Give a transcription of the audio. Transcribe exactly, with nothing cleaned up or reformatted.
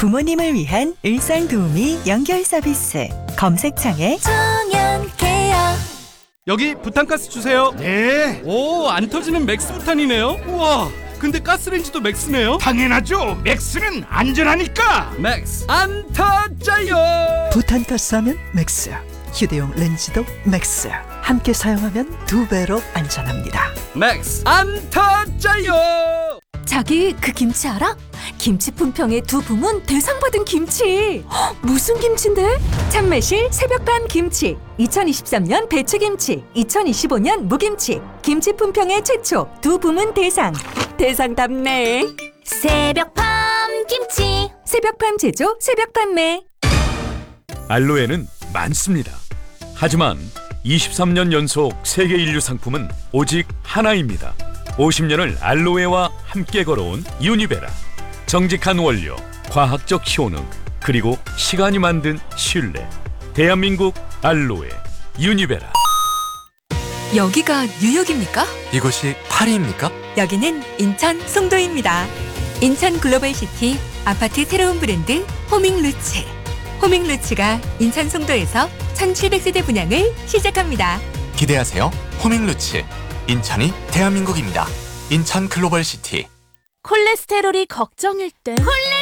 부모님을 위한 일상도우미 연결 서비스. 검색창에 천연케어. 여기 부탄가스 주세요. 네, 오, 안 터지는 맥스 부탄이네요. 우와, 근데 가스레인지도 맥스네요. 당연하죠. 맥스는 안전하니까. 맥스 안 터져요. 부탄가스하면 맥스, 휴대용 렌즈도 맥스. 함께 사용하면 두 배로 안전합니다. 맥스 안 터져요. 자기 그 김치 알아? 김치 품평의 두 부문 대상 받은 김치. 헉, 무슨 김치인데? 참매실 새벽밤 김치, 이천이십삼 년 배추김치, 이천이십오 년 무김치. 김치 품평의 최초 두 부문 대상. 대상답네. 새벽밤 김치. 새벽밤 제조, 새벽 판매. 알로에는 많습니다. 하지만 이십삼 년 연속 세계 인류 상품은 오직 하나입니다. 오십 년을 알로에와 함께 걸어온 유니베라. 정직한 원료, 과학적 효능, 그리고 시간이 만든 신뢰. 대한민국 알로에 유니베라. 여기가 뉴욕입니까? 이곳이 파리입니까? 여기는 인천 송도입니다. 인천 글로벌시티 아파트 새로운 브랜드 호밍루츠. 호밍루츠가 인천 송도에서 천칠백 세대 분양을 시작합니다. 기대하세요. 호밍루츠. 인천이 대한민국입니다. 인천 글로벌시티. 콜레스테롤이 걱정일 때 콜레